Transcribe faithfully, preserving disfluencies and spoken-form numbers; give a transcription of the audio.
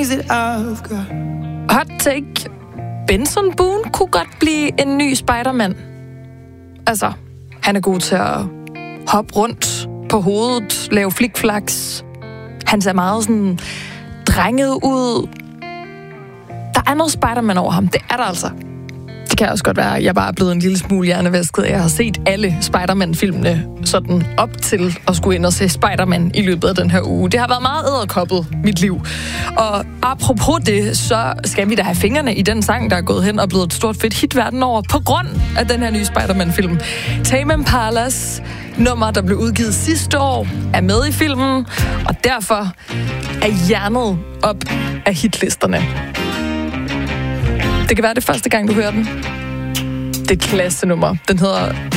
things that I've got. Hot take. Benson Boone kunne godt blive en ny Spider-Man. Altså, han er god til at hoppe rundt på hovedet, lave flikflaks. Han ser meget sådan drenget ud. Der er noget Spider-Man over ham. Det er der altså. Det kan også godt være, at jeg bare er blevet en lille smule hjernevæsket. Jeg har set alle Spider-Man-filmene sådan op til at skulle ind og se Spider-Man i løbet af den her uge. Det har været meget edderkoppet, mit liv. Og apropos det, så skal vi da have fingrene i den sang, der er gået hen og blevet et stort fedt hit verden over, på grund af den her nye Spider-Man-film. Tame Impalas nummer, der blev udgivet sidste år, er med i filmen, og derfor er hjernet op af hitlisterne. Det kan være det første gang, du hører den. Det er et klasse nummer. Den hedder